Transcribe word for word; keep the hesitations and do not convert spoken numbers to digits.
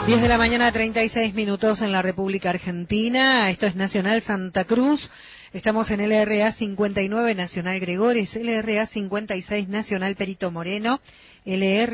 diez de la mañana, treinta y seis minutos en la República Argentina. Esto es Nacional Santa Cruz. Estamos en L R A cincuenta y nueve Nacional Gregores, L R A cincuenta y seis Nacional Perito Moreno, L R